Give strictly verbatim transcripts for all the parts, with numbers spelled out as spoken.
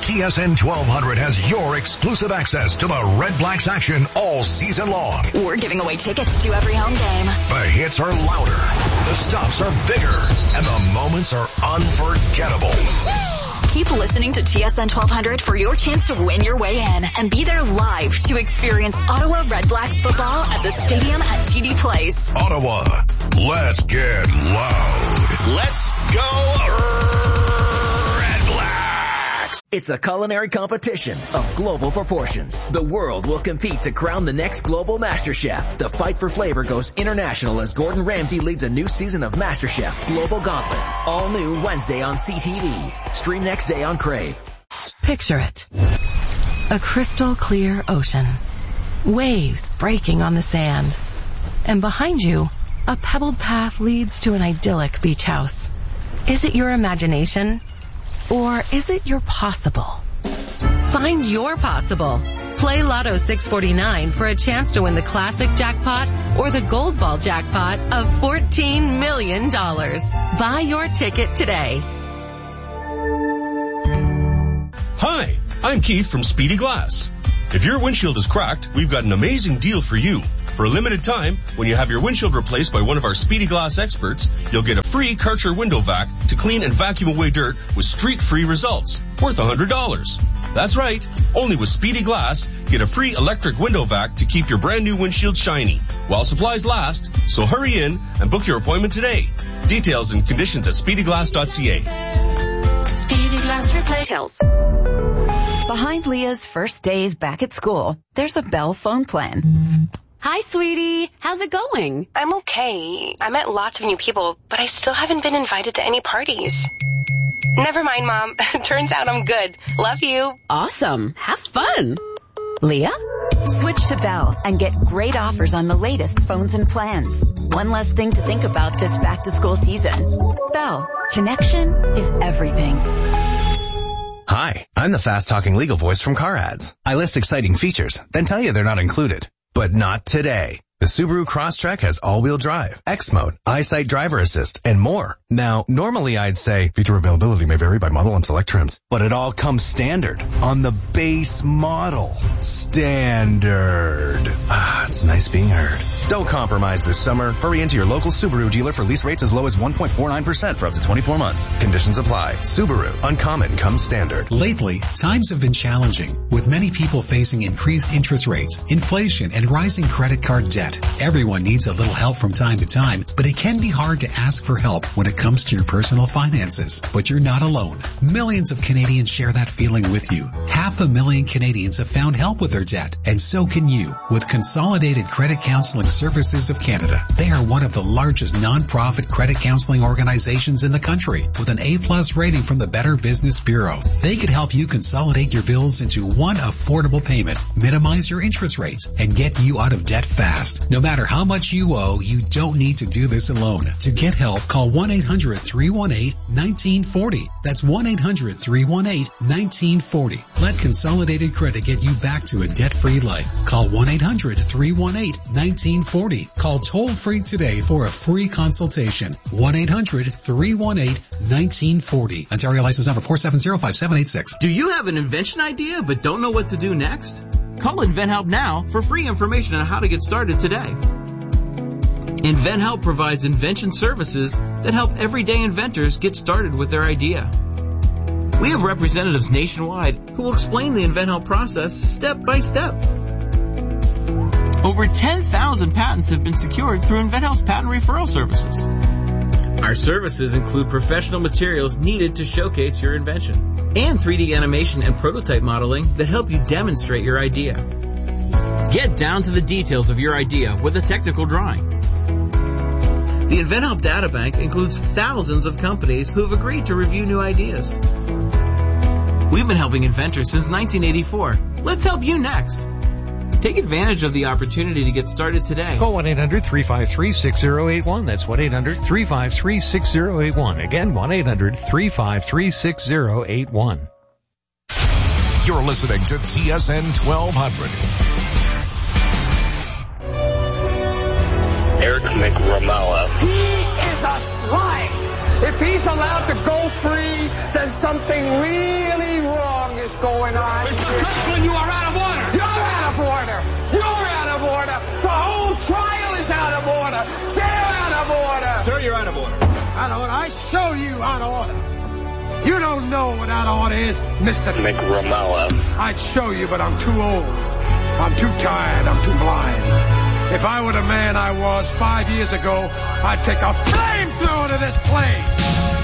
T S N twelve hundred has your exclusive access to the Red Blacks action all season long. We're giving away tickets to every home game. The hits are louder, the stops are bigger, and the moments are unforgettable. Keep listening to T S N twelve hundred for your chance to win your way in and be there live to experience Ottawa Red Blacks football at the stadium at T D Place. Ottawa, let's get loud. Let's go Red Blacks! It's a culinary competition of global proportions. The world will compete to crown the next global MasterChef. The fight for flavor goes international as Gordon Ramsay leads a new season of MasterChef Global Gauntlet. All new Wednesday on C T V. Stream next day on Crave. Picture it. A crystal clear ocean. Waves breaking on the sand. And behind you, a pebbled path leads to an idyllic beach house. Is it your imagination? Or is it your possible? Find your possible. Play Lotto six forty-nine for a chance to win the classic jackpot or the gold ball jackpot of fourteen million dollars. Buy your ticket today. Hi, I'm Keith from Speedy Glass. If your windshield is cracked, we've got an amazing deal for you. For a limited time, when you have your windshield replaced by one of our Speedy Glass experts, you'll get a free Karcher window vac to clean and vacuum away dirt with streak-free results, worth one hundred dollars. That's right. Only with Speedy Glass, get a free electric window vac to keep your brand new windshield shiny while supplies last. So hurry in and book your appointment today. Details and conditions at speedy glass dot c a. Speedy Glass Replace. Behind Leah's first days back at school, there's a Bell phone plan. Hi, sweetie. How's it going? I'm okay. I met lots of new people, but I still haven't been invited to any parties. Never mind, Mom. Turns out I'm good. Love you. Awesome. Have fun. Leah? Switch to Bell and get great offers on the latest phones and plans. One less thing to think about this back-to-school season. Bell. Connection is everything. Hi, I'm the fast-talking legal voice from Car Ads. I list exciting features, then tell you they're not included. But not today. The Subaru Crosstrek has all-wheel drive, X-Mode, EyeSight driver assist, and more. Now, normally I'd say feature availability may vary by model and select trims, but it all comes standard on the base model. Standard. Ah, it's nice being heard. Don't compromise this summer. Hurry into your local Subaru dealer for lease rates as low as one point four nine percent for up to twenty-four months. Conditions apply. Subaru. Uncommon comes standard. Lately, times have been challenging, with many people facing increased interest rates, inflation, and rising credit card debt. Everyone needs a little help from time to time, but it can be hard to ask for help when it comes to your personal finances. But you're not alone. Millions of Canadians share that feeling with you. Half a million Canadians have found help with their debt, and so can you with Consolidated Credit Counseling Services of Canada. They are one of the largest non-profit credit counseling organizations in the country with an A-plus rating from the Better Business Bureau. They could help you consolidate your bills into one affordable payment, minimize your interest rates, and get you out of debt fast. No matter how much you owe, you don't need to do this alone. To get help, call one eight hundred three one eight one nine four zero. That's one eight hundred three one eight one nine four zero. Let Consolidated Credit get you back to a debt-free life. Call one eight hundred three one eight one nine four zero. Call toll-free today for a free consultation. one eight hundred three one eight one nine four zero. Ontario license number four seven zero five seven eight six. Do you have an invention idea but don't know what to do next? Call InventHelp now for free information on how to get started today. InventHelp provides invention services that help everyday inventors get started with their idea. We have representatives nationwide who will explain the InventHelp process step by step. Over ten thousand patents have been secured through InventHelp's patent referral services. Our services include professional materials needed to showcase your invention, and three D animation and prototype modeling that help you demonstrate your idea. Get down to the details of your idea with a technical drawing. The InventHelp Databank includes thousands of companies who have agreed to review new ideas. We've been helping inventors since nineteen eighty-four. Let's help you next. Take advantage of the opportunity to get started today. Call one eight hundred three five three six zero eight one. That's one eight hundred three five three six zero eight one. Again, one eight hundred three five three six zero eight one. You're listening to T S N twelve hundred. Eric McRamella. He is a slime. If he's allowed to go free, then something really wrong is going on Mister here? Kirkland, you are out of order. You're out of order. You're out of order. The whole trial is out of order. They're out of order. Sir, you're out of order. Out of order. I show you out of order. You don't know what out of order is, Mister McRamella. I'd show you, but I'm too old. I'm too tired. I'm too blind. If I were the man I was five years ago, I'd take a flamethrower to this place.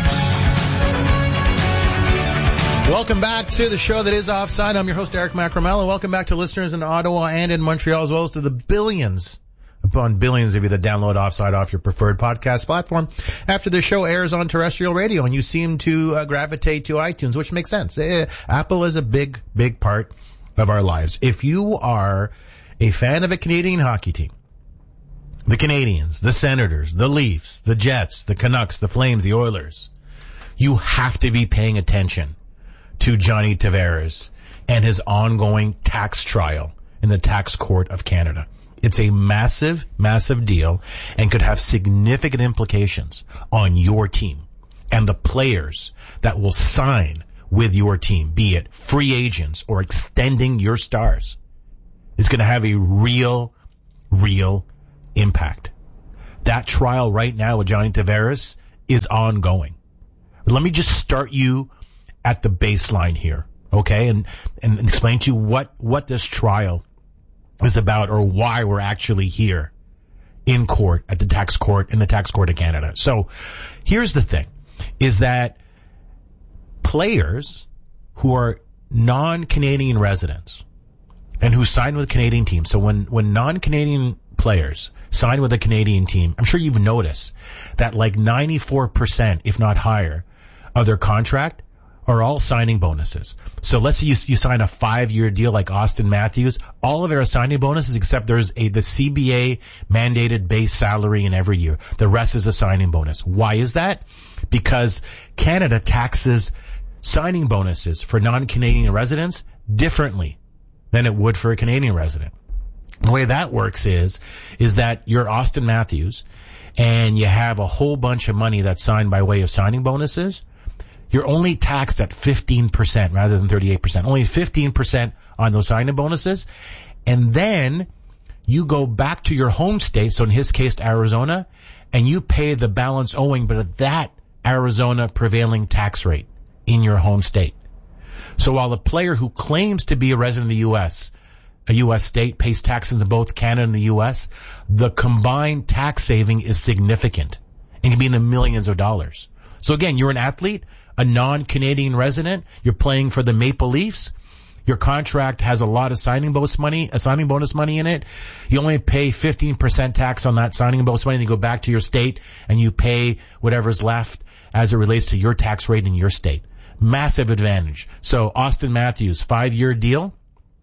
Welcome back to the show that is Offside. I'm your host, Eric McRamella. Welcome back to listeners in Ottawa and in Montreal, as well as to the billions upon billions of you that download Offside off your preferred podcast platform. After the show airs on terrestrial radio and you seem to uh, gravitate to iTunes, which makes sense. Uh, Apple is a big, big part of our lives. If you are a fan of a Canadian hockey team, the Canadians, the Senators, the Leafs, the Jets, the Canucks, the Flames, the Oilers, you have to be paying attention to Johnny Tavares and his ongoing tax trial in the tax court of Canada. It's a massive, massive deal and could have significant implications on your team and the players that will sign with your team, be it free agents or extending your stars. It's going to have a real, real impact. That trial right now with Johnny Tavares is ongoing. Let me just start you at the baseline here, okay, and, and explain to you what, what this trial is about or why we're actually here in court at the tax court, in the tax court of Canada. So here's the thing, is that players who are non-Canadian residents and who sign with Canadian teams, so when, when non-Canadian players sign with a Canadian team, I'm sure you've noticed that like ninety-four percent, if not higher, of their contract are all signing bonuses. So let's say you, you sign a five-year deal like Austin Matthews. All of it are signing bonuses except there's a the C B A mandated base salary in every year. The rest is a signing bonus. Why is that? Because Canada taxes signing bonuses for non-Canadian residents differently than it would for a Canadian resident. The way that works is, is that you're Austin Matthews and you have a whole bunch of money that's signed by way of signing bonuses. You're only taxed at fifteen percent rather than thirty-eight percent. Only fifteen percent on those signing bonuses. And then you go back to your home state, so in his case, Arizona, and you pay the balance owing, but at that Arizona prevailing tax rate in your home state. So while a player who claims to be a resident of the U S, a U S state, pays taxes in both Canada and the U S, the combined tax saving is significant. It can be in the millions of dollars. So again, you're an athlete, a non-Canadian resident, you're playing for the Maple Leafs, your contract has a lot of signing bonus money, a signing bonus money in it. You only pay fifteen percent tax on that signing bonus money, and you go back to your state and you pay whatever's left as it relates to your tax rate in your state. Massive advantage. So Austin Matthews, five-year deal.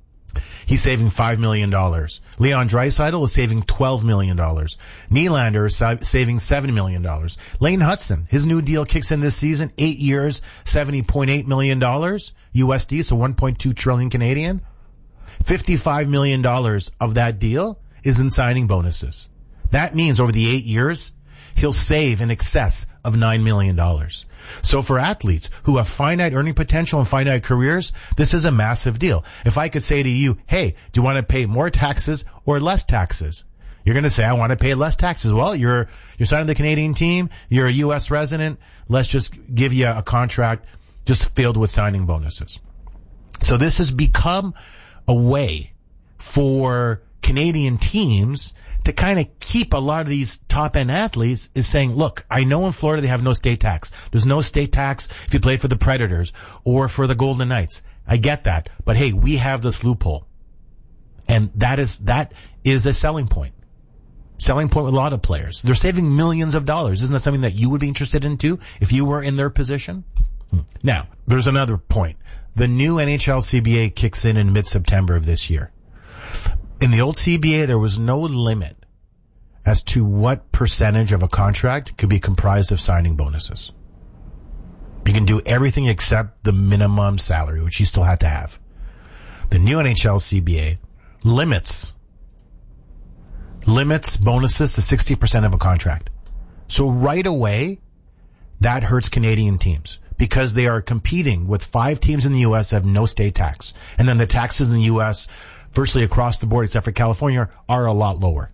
He's saving five million dollars. Leon Draisaitl is saving twelve million dollars. Nylander is saving seven million dollars. Lane Hudson, his new deal kicks in this season, eight years, seventy point eight million dollars U S D, so one point two trillion Canadian. fifty-five million dollars of that deal is in signing bonuses. That means over the eight years, he'll save in excess of nine million dollars. So for athletes who have finite earning potential and finite careers, this is a massive deal. If I could say to you, hey, do you want to pay more taxes or less taxes? You're going to say, I want to pay less taxes. Well, you're, you're signing the Canadian team. You're a U S resident. Let's just give you a contract just filled with signing bonuses. So this has become a way for Canadian teams to kind of keep a lot of these top-end athletes is saying, look, I know in Florida they have no state tax. There's no state tax if you play for the Predators or for the Golden Knights. I get that. But hey, we have this loophole. And that is, that is a selling point. Selling point with a lot of players. They're saving millions of dollars. Isn't that something that you would be interested in too if you were in their position? Hmm. Now, there's another point. The new N H L C B A kicks in in mid-September of this year. In the old C B A, there was no limit as to what percentage of a contract could be comprised of signing bonuses. You can do everything except the minimum salary, which you still had to have. The new N H L C B A limits limits bonuses to sixty percent of a contract. So right away, that hurts Canadian teams because they are competing with five teams in the U S that have no state tax. And then the taxes in the U S virtually across the board, except for California, are a lot lower.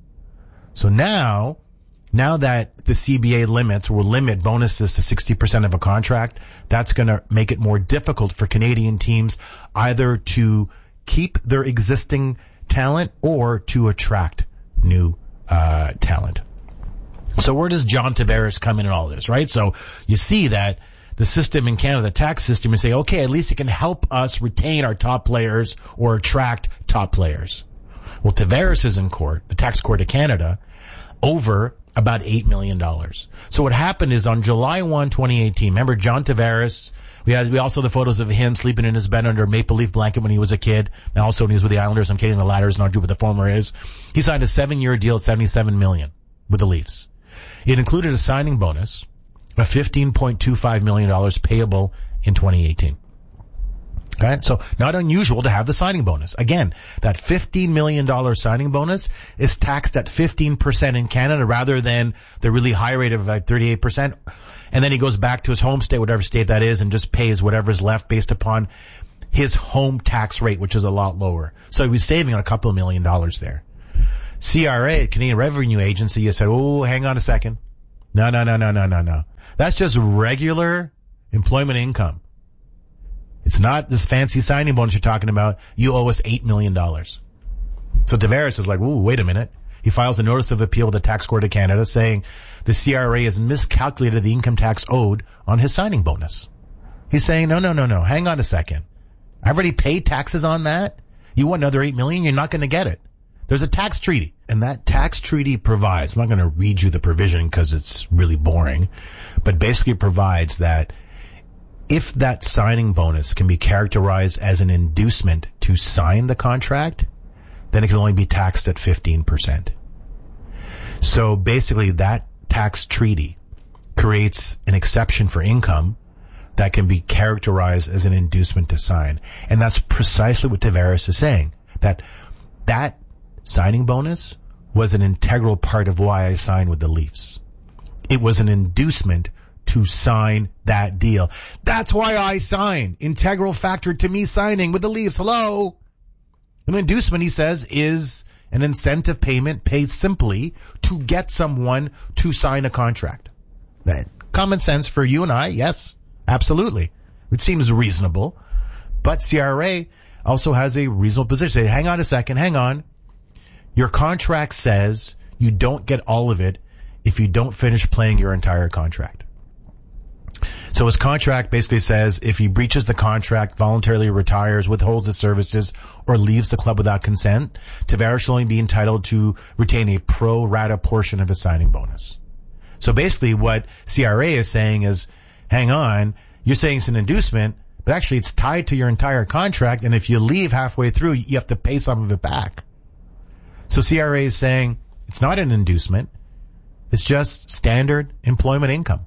So now, now that the C B A limits will limit bonuses to sixty percent of a contract, that's going to make it more difficult for Canadian teams either to keep their existing talent or to attract new uh talent. So where does John Tavares come in in all this, right? So you see that the system in Canada, the tax system, is saying, okay, at least it can help us retain our top players or attract top players. Well, Tavares is in court, the tax court of Canada, over about eight million dollars. So what happened is on July first, twenty eighteen, remember John Tavares, we had, we also had the photos of him sleeping in his bed under a maple leaf blanket when he was a kid, and also when he was with the Islanders. I'm kidding, the Ladders, not sure what the former is. He signed a seven-year deal at seventy-seven million dollars with the Leafs. It included a signing bonus of fifteen point two five million dollars payable in twenty eighteen. Okay, so not unusual to have the signing bonus. Again, that fifteen million dollars signing bonus is taxed at fifteen percent in Canada rather than the really high rate of like thirty-eight percent. And then he goes back to his home state, whatever state that is, and just pays whatever's left based upon his home tax rate, which is a lot lower. So he was saving on a couple of million dollars there. C R A, Canadian Revenue Agency, has said, oh, hang on a second. No, no, no, no, no, no, no. That's just regular employment income. It's not this fancy signing bonus you're talking about. You owe us eight million dollars. So Tavares is like, ooh, wait a minute. He files a notice of appeal with the Tax Court of Canada saying the C R A has miscalculated the income tax owed on his signing bonus. He's saying, no, no, no, no. Hang on a second. I already paid taxes on that. You want another eight million dollars? You're not going to get it. There's a tax treaty, and that tax treaty provides, I'm not going to read you the provision because it's really boring, but basically provides that if that signing bonus can be characterized as an inducement to sign the contract, then it can only be taxed at fifteen percent. So basically that tax treaty creates an exception for income that can be characterized as an inducement to sign. And that's precisely what Tavares is saying, that that signing bonus was an integral part of why I signed with the Leafs. It was an inducement to sign that deal. That's why I signed. Integral factor to me signing with the Leafs. Hello? An inducement, he says, is an incentive payment paid simply to get someone to sign a contract. That common sense for you and I, yes, absolutely. It seems reasonable. But C R A also has a reasonable position. Say, hang on a second, hang on. Your contract says you don't get all of it if you don't finish playing your entire contract. So his contract basically says if he breaches the contract, voluntarily retires, withholds his services, or leaves the club without consent, Tavares shall only be entitled to retain a pro rata portion of his signing bonus. So basically what C R A is saying is, hang on, you're saying it's an inducement, but actually it's tied to your entire contract, and if you leave halfway through, you have to pay some of it back. So C R A is saying it's not an inducement. It's just standard employment income.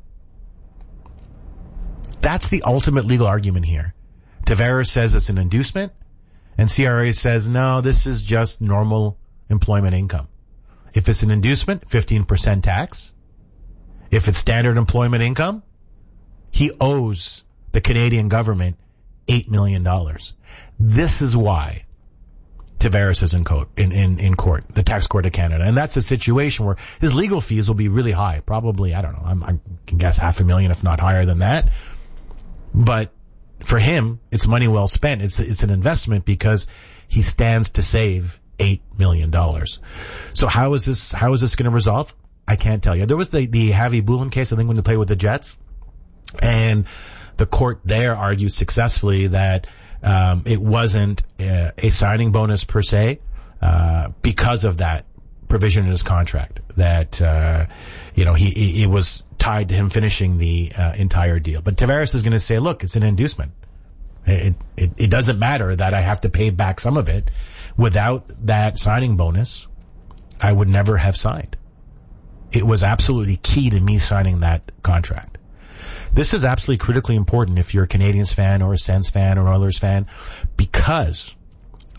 That's the ultimate legal argument here. Tavares says it's an inducement, and C R A says, no, this is just normal employment income. If it's an inducement, fifteen percent tax. If it's standard employment income, he owes the Canadian government eight million dollars. This is why Tavares is in court, in, in, in court, the Tax Court of Canada. And that's a situation where his legal fees will be really high. Probably, I don't know, I'm, I can guess half a million, if not higher than that. But for him, it's money well spent. It's, it's an investment because he stands to save eight million dollars. So how is this, how is this going to resolve? I can't tell you. There was the, the Javi Bulin case, I think, when they played with the Jets. And the court there argued successfully that Um, it wasn't a, a signing bonus per se, uh, because of that provision in his contract that, uh, you know, he, he, it was tied to him finishing the, uh, entire deal. But Tavares is going to say, look, it's an inducement. It, it, it doesn't matter that I have to pay back some of it. Without that signing bonus, I would never have signed. It was absolutely key to me signing that contract. This is absolutely critically important if you're a Canadiens fan or a Sens fan or Oilers fan, because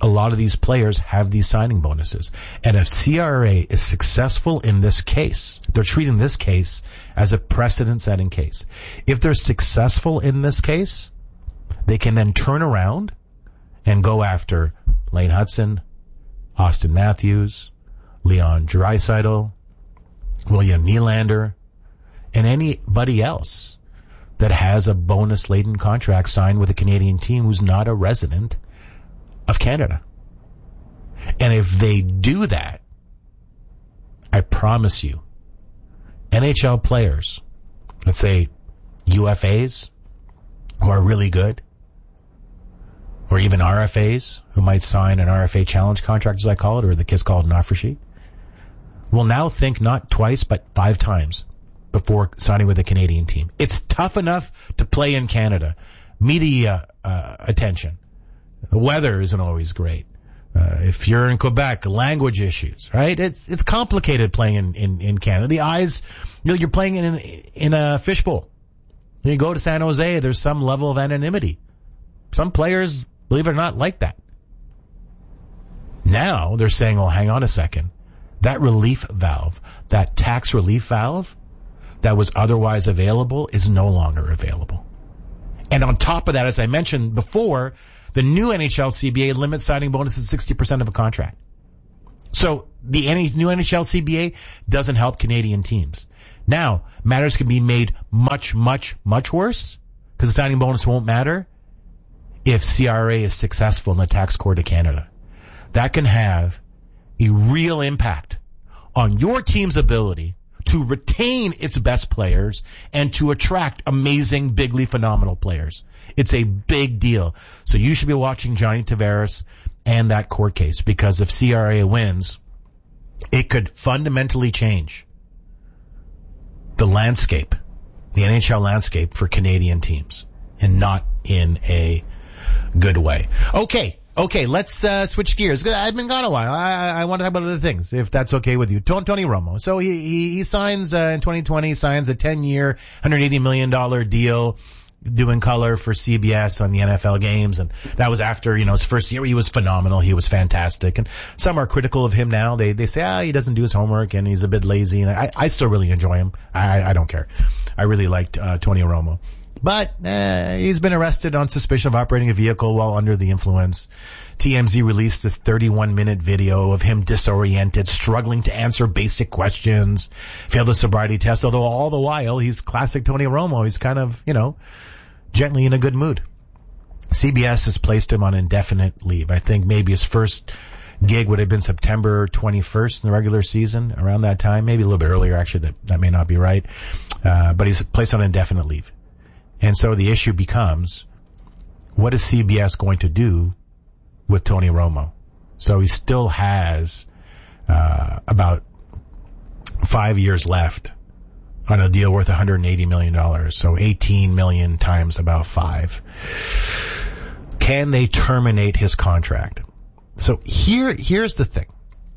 a lot of these players have these signing bonuses. And if C R A is successful in this case, they're treating this case as a precedent-setting case. If they're successful in this case, they can then turn around and go after Lane Hudson, Austin Matthews, Leon Draisaitl, William Nylander, and anybody else that has a bonus-laden contract signed with a Canadian team who's not a resident of Canada. And if they do that, I promise you, N H L players, let's say U F As who are really good, or even R F As who might sign an R F A challenge contract, as I call it, or the kids call it an offer sheet, will now think not twice but five times before signing with a Canadian team. It's tough enough to play in Canada. Media uh, attention. The weather isn't always great. Uh, if you're in Quebec, language issues, right? It's it's complicated playing in, in, in Canada. The eyes, you know, you're playing in in a fishbowl. You go to San Jose, there's some level of anonymity. Some players, believe it or not, like that. Now they're saying, oh, hang on a second. That relief valve, that tax relief valve that was otherwise available is no longer available. And on top of that, as I mentioned before, the new N H L C B A limits signing bonuses sixty percent of a contract. So the new N H L C B A doesn't help Canadian teams. Now, matters can be made much, much, much worse because the signing bonus won't matter if C R A is successful in the tax court of Canada. That can have a real impact on your team's ability to retain its best players and to attract amazing, bigly phenomenal players. It's a big deal. So you should be watching Johnny Tavares and that court case, because if C R A wins, it could fundamentally change the landscape, the N H L landscape for Canadian teams, and not in a good way. Okay. Okay, let's uh, switch gears. I've been gone a while. I, I want to talk about other things, if that's okay with you. Tony Romo. So he he, he signs uh, in twenty twenty, signs a ten-year, one hundred eighty million dollars deal doing color for C B S on the N F L games. And that was after, you know, his first year. He was phenomenal. He was fantastic. And some are critical of him now. They they say, ah, he doesn't do his homework and he's a bit lazy. And I, I still really enjoy him. I, I don't care. I really liked uh, Tony Romo. But uh, he's been arrested on suspicion of operating a vehicle while under the influence. T M Z released this thirty-one minute video of him disoriented, struggling to answer basic questions, failed a sobriety test, although all the while he's classic Tony Romo. He's kind of, you know, gently in a good mood. C B S has placed him on indefinite leave. I think maybe his first gig would have been September twenty-first in the regular season, around that time, maybe a little bit earlier. Actually, that, that may not be right. Uh, but he's placed on indefinite leave. And so the issue becomes, what is C B S going to do with Tony Romo? So he still has uh, about five years left on a deal worth one hundred eighty million dollars. So eighteen million dollars times about five. Can they terminate his contract? So here, here's the thing.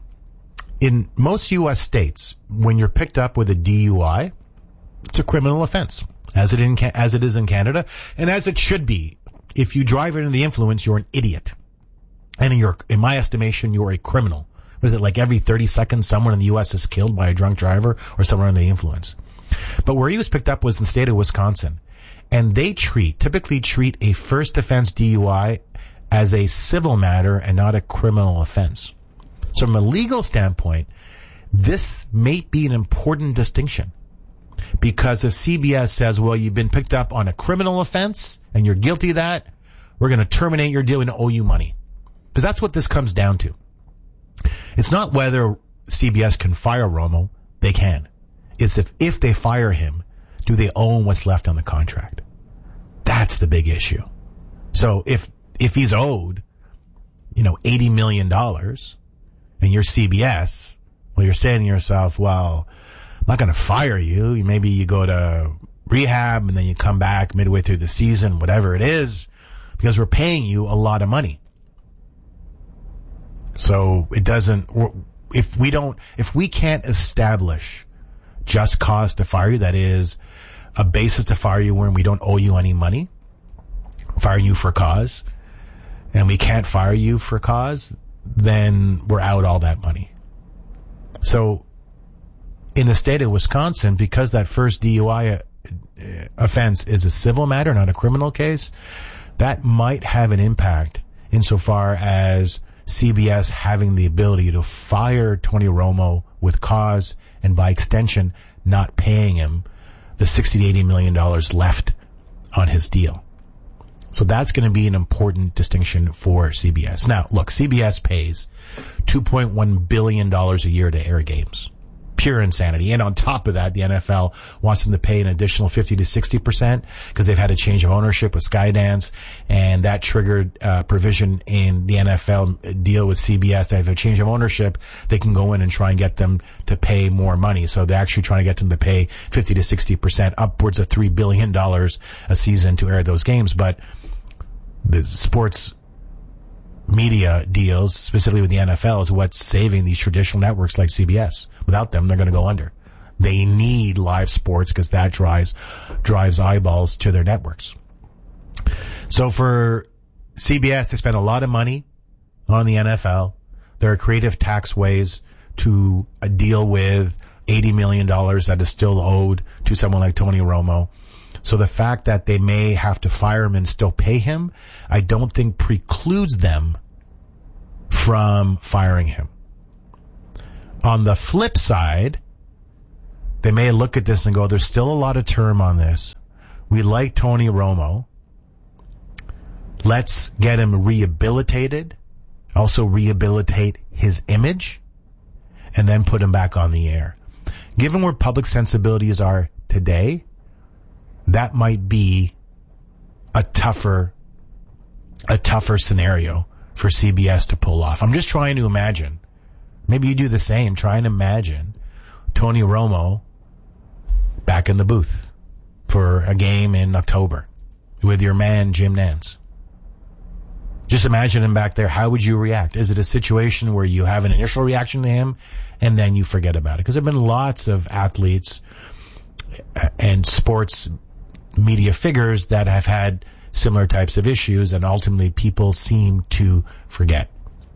In most U S states, when you're picked up with a D U I, it's a criminal offense. As it in as it is in Canada, and as it should be. If you drive under the influence, you're an idiot, and in your, in my estimation, you're a criminal. What is it, like every thirty seconds, someone in the U S is killed by a drunk driver or someone under the influence? But where he was picked up was in the state of Wisconsin, and they treat typically treat a first offense D U I as a civil matter and not a criminal offense. So from a legal standpoint, this may be an important distinction. Because if C B S says, well, you've been picked up on a criminal offense and you're guilty of that, we're going to terminate your deal and owe you money. Because that's what this comes down to. It's not whether C B S can fire Romo. They can. It's if, if they fire him, do they own what's left on the contract? That's the big issue. So if, if he's owed, you know, eighty million dollars and you're C B S, well, you're saying to yourself, well, I'm not going to fire you. Maybe you go to rehab and then you come back midway through the season, whatever it is, because we're paying you a lot of money. So it doesn't, if we don't, if we can't establish just cause to fire you, that is a basis to fire you when we don't owe you any money, fire you for cause, and we can't fire you for cause, then we're out all that money. So in the state of Wisconsin, because that first D U I offense is a civil matter, not a criminal case, that might have an impact insofar as C B S having the ability to fire Tony Romo with cause and by extension not paying him the sixty to eighty million dollars left on his deal. So that's going to be an important distinction for C B S. Now, look, C B S pays two point one billion dollars a year to air games. Pure insanity. And on top of that, the N F L wants them to pay an additional fifty to sixty percent because they've had a change of ownership with Skydance, and that triggered uh, provision in the N F L deal with C B S. They have a change of ownership. They can go in and try and get them to pay more money. So they're actually trying to get them to pay fifty to sixty percent, upwards of three billion dollars a season to air those games. But the sports media deals, specifically with the N F L, is what's saving these traditional networks like C B S. Without them, they're going to go under. They need live sports because that drives drives eyeballs to their networks. So for C B S to spend a lot of money on the N F L, there are creative tax ways to uh, deal with eighty million dollars that is still owed to someone like Tony Romo. So the fact that they may have to fire him and still pay him, I don't think precludes them from firing him. On the flip side, they may look at this and go, there's still a lot of term on this. We like Tony Romo. Let's get him rehabilitated, also rehabilitate his image, and then put him back on the air. Given where public sensibilities are today, that might be a tougher, a tougher scenario for C B S to pull off. I'm just trying to imagine. Maybe you do the same. Try and imagine Tony Romo back in the booth for a game in October with your man Jim Nantz. Just imagine him back there. How would you react? Is it a situation where you have an initial reaction to him and then you forget about it? Because there have been lots of athletes and sports media figures that have had similar types of issues, and ultimately people seem to forget.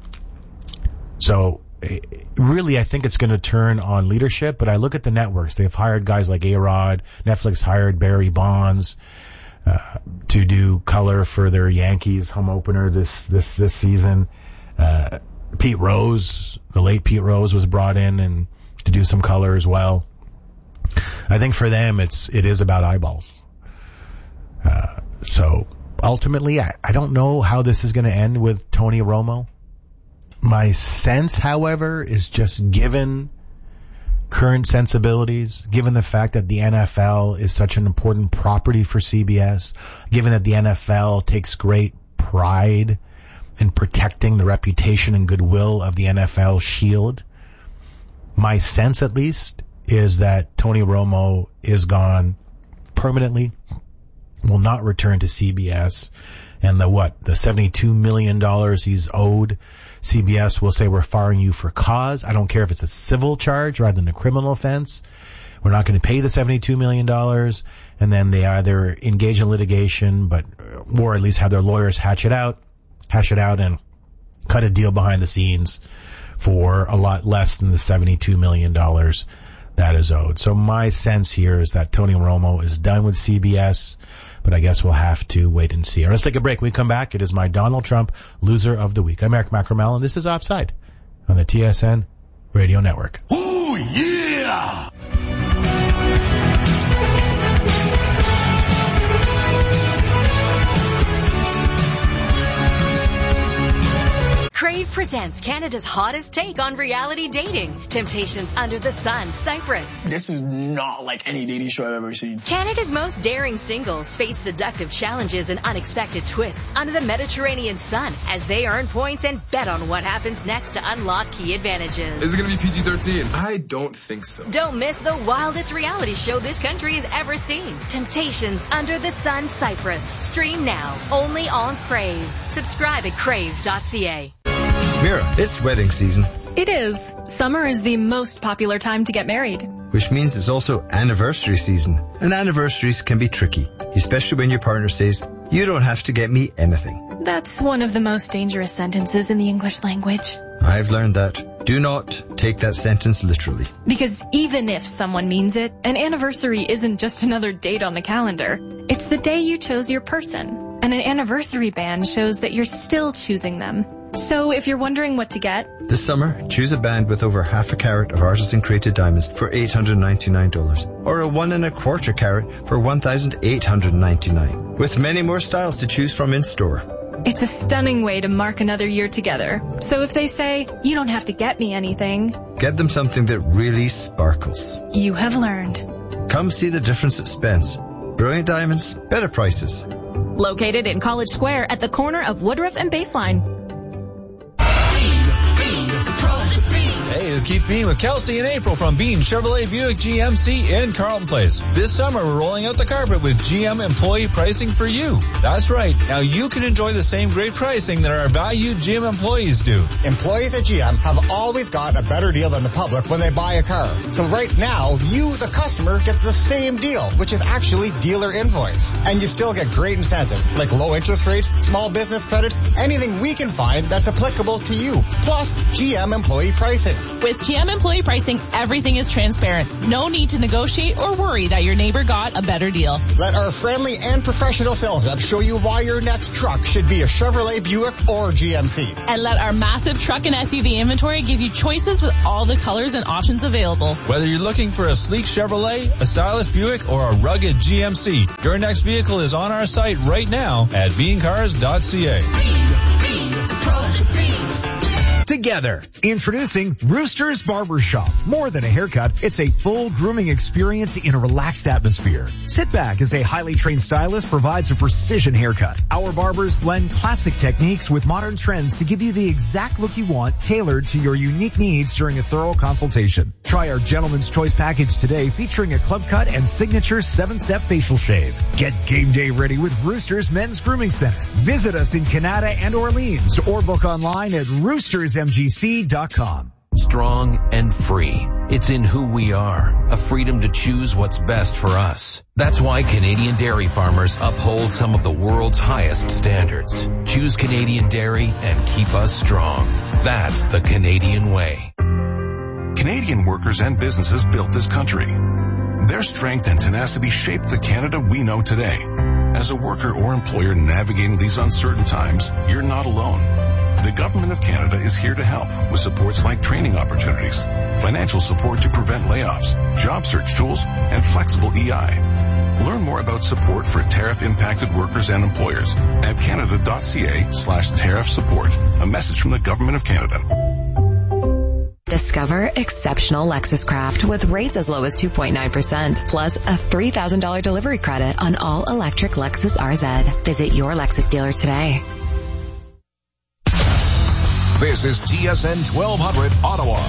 So really, I think it's going to turn on leadership, but I look at the networks. They've hired guys like A-Rod. Netflix hired Barry Bonds uh, to do color for their Yankees home opener this this this season. Uh, Pete Rose, the late Pete Rose, was brought in and to do some color as well. I think for them, it's it is about eyeballs. Uh, so ultimately, I, I don't know how this is going to end with Tony Romo. My sense, however, is just given current sensibilities, given the fact that the N F L is such an important property for C B S, given that the N F L takes great pride in protecting the reputation and goodwill of the N F L shield, my sense at least is that Tony Romo is gone permanently, will not return to C B S, and the what, the seventy-two million dollars he's owed, C B S will say, we're firing you for cause. I don't care if it's a civil charge rather than a criminal offense. We're not going to pay the seventy-two million dollars, and then they either engage in litigation, but or at least have their lawyers hatch it out, hash it out, and cut a deal behind the scenes for a lot less than the seventy-two million dollars that is owed. So my sense here is that Tony Romo is done with C B S, but I guess we'll have to wait and see. All right, let's take a break. When we come back, it is my Donald Trump Loser of the Week. I'm Eric Macramel, and this is Offside on the T S N Radio Network. Oh, yeah! Crave presents Canada's hottest take on reality dating. Temptations Under the Sun, Cyprus. This is not like any dating show I've ever seen. Canada's most daring singles face seductive challenges and unexpected twists under the Mediterranean sun as they earn points and bet on what happens next to unlock key advantages. Is it going to be P G thirteen? I don't think so. Don't miss the wildest reality show this country has ever seen. Temptations Under the Sun, Cyprus. Stream now, only on Crave. Subscribe at crave dot c a. Mira, it's wedding season. It is. Summer is the most popular time to get married. Which means it's also anniversary season. And anniversaries can be tricky, especially when your partner says, you don't have to get me anything. That's one of the most dangerous sentences in the English language. I've learned that. Do not take that sentence literally. Because even if someone means it, an anniversary isn't just another date on the calendar. It's the day you chose your person. And an anniversary band shows that you're still choosing them. So if you're wondering what to get... This summer, choose a band with over half a carat of artisan-created diamonds for eight hundred ninety-nine dollars. Or a one and a quarter carat for one thousand eight hundred ninety-nine dollars. With many more styles to choose from in store. It's a stunning way to mark another year together. So if they say, you don't have to get me anything... Get them something that really sparkles. You have learned. Come see the difference at Spence. Brilliant diamonds, better prices. Located in College Square at the corner of Woodruff and Baseline. Hey, this is Keith Bean with Kelsey and April from Bean Chevrolet Buick G M C in Carlton Place. This summer, we're rolling out the carpet with G M employee pricing for you. That's right. Now you can enjoy the same great pricing that our valued G M employees do. Employees at G M have always got a better deal than the public when they buy a car. So right now, you, the customer, get the same deal, which is actually dealer invoice. And you still get great incentives, like low interest rates, small business credit, anything we can find that's applicable to you. Plus, G M employee pricing. With G M employee pricing, everything is transparent. No need to negotiate or worry that your neighbor got a better deal. Let our friendly and professional sales reps show you why your next truck should be a Chevrolet Buick or G M C. And let our massive truck and S U V inventory give you choices with all the colors and options available. Whether you're looking for a sleek Chevrolet, a stylish Buick, or a rugged G M C, your next vehicle is on our site right now at bean cars dot c a. Together, introducing Rooster's Barbershop. More than a haircut, it's a full grooming experience in a relaxed atmosphere. Sit back as a highly trained stylist provides a precision haircut. Our barbers blend classic techniques with modern trends to give you the exact look you want, tailored to your unique needs during a thorough consultation. Try our Gentleman's Choice package today, featuring a club cut and signature seven-step facial shave. Get game day ready with Rooster's Men's Grooming Center. Visit us in Canada and Orleans, or book online at roosters m g c dot com. Strong and free. It's in who we are. A freedom to choose what's best for us. That's why Canadian dairy farmers uphold some of the world's highest standards. Choose Canadian dairy and keep us strong. That's the Canadian way. Canadian workers and businesses built this country. Their strength and tenacity shaped the Canada we know today. As a worker or employer navigating these uncertain times, you're not alone. The Government of Canada is here to help with supports like training opportunities, financial support to prevent layoffs, job search tools, and flexible E I. Learn more about support for tariff-impacted workers and employers at canada.ca slash tariff support. A message from the Government of Canada. Discover exceptional Lexus Craft with rates as low as two point nine percent, plus a three thousand dollars delivery credit on all electric Lexus R Z. Visit your Lexus dealer today. This is T S N twelve hundred Ottawa.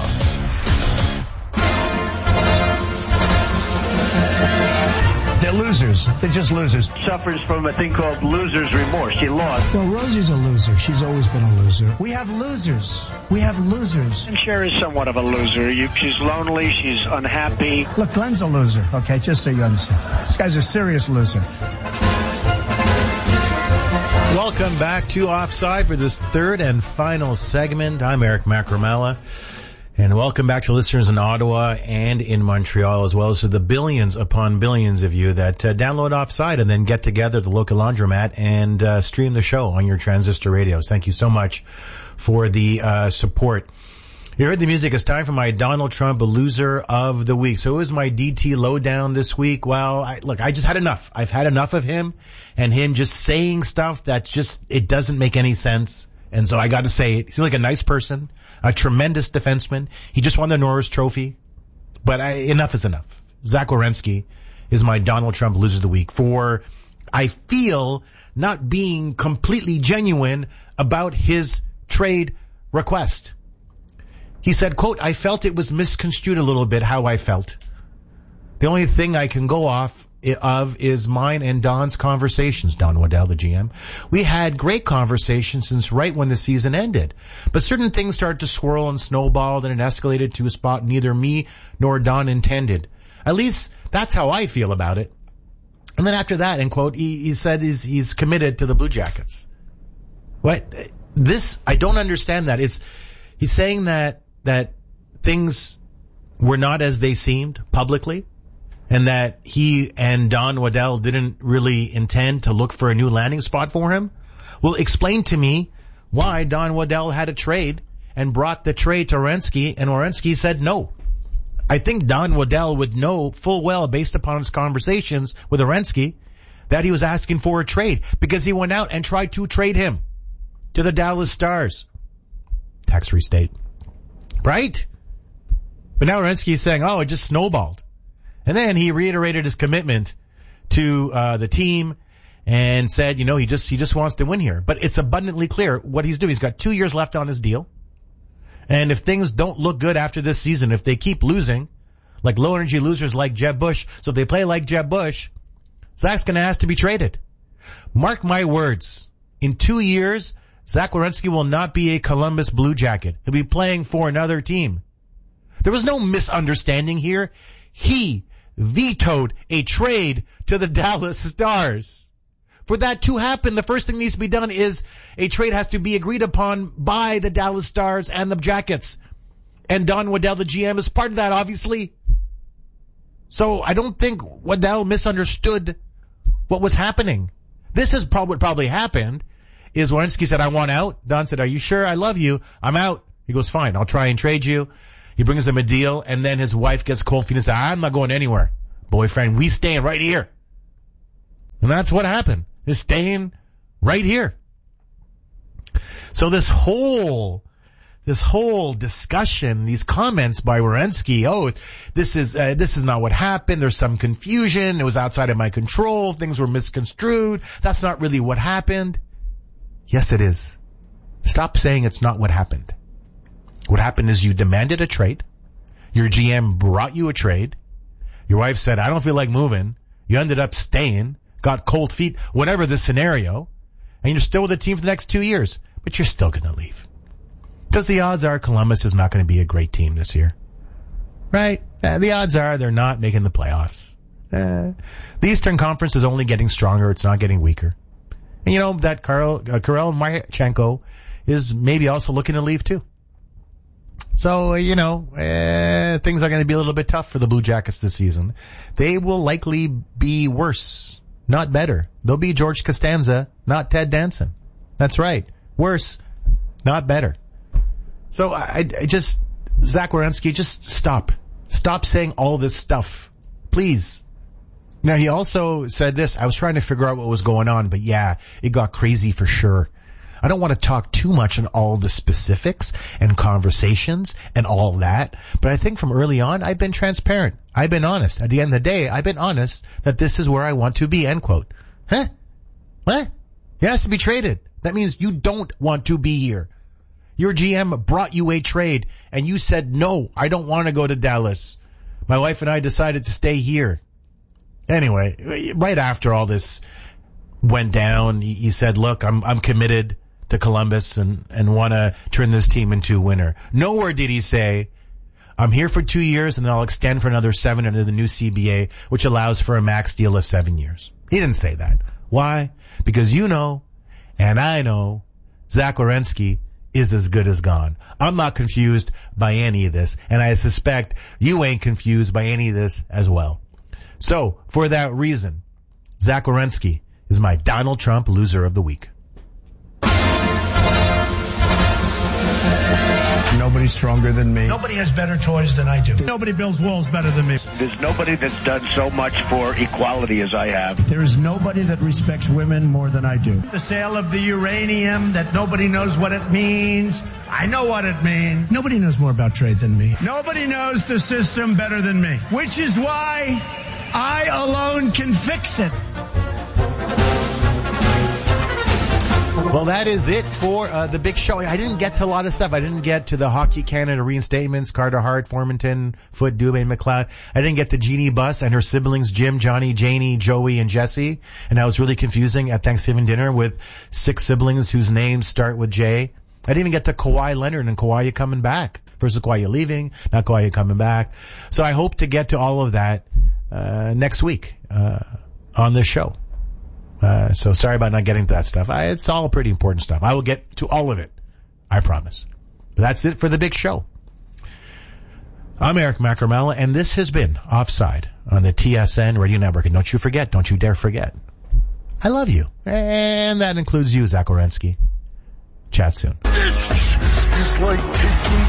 They're losers. They're just losers. Suffers from a thing called loser's remorse. She lost. Well, Rosie's a loser. She's always been a loser. We have losers. We have losers. And Cher is somewhat of a loser. You, she's lonely. She's unhappy. Look, Glenn's a loser, okay? Just so you understand. This guy's a serious loser. Welcome back to Offside for this third and final segment. I'm Eric Macramella. And welcome back to listeners in Ottawa and in Montreal, as well as to the billions upon billions of you that uh, download Offside and then get together at the local laundromat and uh, stream the show on your transistor radios. Thank you so much for the uh, support. You heard the music. It's time for my Donald Trump Loser of the Week. So it was my D T lowdown this week. Well, I, look, I just had enough. I've had enough of him and him just saying stuff that just, it doesn't make any sense. And so I got to say it. He seems like a nice person, a tremendous defenseman. He just won the Norris Trophy. But I, enough is enough. Zach Werenski is my Donald Trump Loser of the Week for, I feel, not being completely genuine about his trade request. He said, quote, I felt it was misconstrued a little bit how I felt. The only thing I can go off of is mine and Don's conversations. Don Waddell, the G M. We had great conversations since right when the season ended. But certain things started to swirl and snowball, and it escalated to a spot neither me nor Don intended. At least that's how I feel about it. And then after that, end quote, he, he said he's, he's committed to the Blue Jackets. What? This, I don't understand that. It's, he's saying that, that things were not as they seemed publicly, and that he and Don Waddell didn't really intend to look for a new landing spot for him. Well, explain to me why Don Waddell had a trade and brought the trade to Werenski, and Werenski said no. I think Don Waddell would know full well, based upon his conversations with Werenski, that he was asking for a trade, because he went out and tried to trade him to the Dallas Stars. Tax-free state. Right? But now Werenski is saying, oh, it just snowballed. And then he reiterated his commitment to uh the team and said, you know, he just he just wants to win here. But it's abundantly clear what he's doing. He's got two years left on his deal. And if things don't look good after this season, if they keep losing, like low-energy losers like Jeb Bush, so if they play like Jeb Bush, Zach's going to ask to be traded. Mark my words. In two years, Zach Werenski will not be a Columbus Blue Jacket. He'll be playing for another team. There was no misunderstanding here. He vetoed a trade to the Dallas Stars. For that to happen, the first thing needs to be done is a trade has to be agreed upon by the Dallas Stars and the Jackets. And Don Waddell, the G M, is part of that, obviously. So I don't think Waddell misunderstood what was happening. This is probably what probably happened is Werenski said, I want out. Don said, are you sure? I love you. I'm out. He goes, fine, I'll try and trade you. He brings him a deal, and then his wife gets cold feet and says, I'm not going anywhere. Boyfriend, we staying right here. And that's what happened. They're staying right here. So this whole, this whole discussion, these comments by Werenski, oh, this is, uh, this is not what happened. There's some confusion. It was outside of my control. Things were misconstrued. That's not really what happened. Yes, it is. Stop saying it's not what happened. What happened is you demanded a trade. Your G M brought you a trade. Your wife said, I don't feel like moving. You ended up staying, got cold feet, whatever the scenario, and you're still with the team for the next two years, but you're still going to leave. Because the odds are Columbus is not going to be a great team this year. Right? Uh, the odds are they're not making the playoffs. Uh, the Eastern Conference is only getting stronger. It's not getting weaker. And you know that Karel, uh, Karel Marchenko is maybe also looking to leave too. So, you know, uh, things are going to be a little bit tough for the Blue Jackets this season. They will likely be worse, not better. They'll be George Costanza, not Ted Danson. That's right. Worse, not better. So I, I just, Zach Werenski, just stop. Stop saying all this stuff. Please. Now, he also said this. I was trying to figure out what was going on, but yeah, it got crazy for sure. I don't want to talk too much on all the specifics and conversations and all that, but I think from early on, I've been transparent. I've been honest. At the end of the day, I've been honest that this is where I want to be, end quote. Huh? What? He has to be traded. That means you don't want to be here. Your G M brought you a trade, and you said, no, I don't want to go to Dallas. My wife and I decided to stay here. Anyway, right after all this went down, he said, look, I'm I'm committed to Columbus and, and want to turn this team into a winner. Nowhere did he say, I'm here for two years and then I'll extend for another seven under the new C B A, which allows for a max deal of seven years. He didn't say that. Why? Because you know, and I know, Zach Werenski is as good as gone. I'm not confused by any of this, and I suspect you ain't confused by any of this as well. So, for that reason, Zach Werenski is my Donald Trump loser of the week. Nobody's stronger than me. Nobody has better toys than I do. Nobody builds walls better than me. There's nobody that's done so much for equality as I have. There is nobody that respects women more than I do. The sale of the uranium that nobody knows what it means. I know what it means. Nobody knows more about trade than me. Nobody knows the system better than me. Which is why I alone can fix it. Well, that is it for uh, the big show. I didn't get to a lot of stuff. I didn't get to the Hockey Canada reinstatements, Carter Hart, Formanton, Foote, Dubé, McLeod. I didn't get to Jeannie Buss and her siblings, Jim, Johnny, Janie, Joey, and Jesse. And that was really confusing at Thanksgiving dinner with six siblings whose names start with J. I didn't even get to Kawhi Leonard and Kawhi you coming back. First Kawhi you leaving, now Kawhi you coming back. So I hope to get to all of that uh, next week uh, on this show. Uh, so sorry about not getting to that stuff. I, it's all pretty important stuff. I will get to all of it. I promise. But that's it for the big show. I'm Eric Macramella, and this has been Offside on the T S N Radio Network. And don't you forget, don't you dare forget, I love you. And that includes you, Zach Orensky. Chat soon. This is like taking